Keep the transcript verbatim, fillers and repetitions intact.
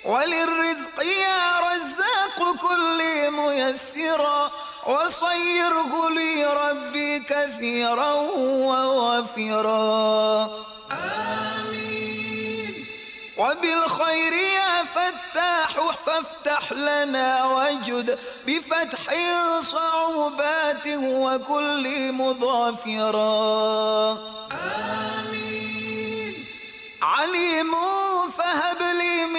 وللرزق يا رزاق كل ميسرا وصيره لي ربي كثيرا ووافرا آمين. وبالخير يا فتاح فافتح لنا وجد بفتح صعوبات وكل مظافرا آمين. عليم فهب لي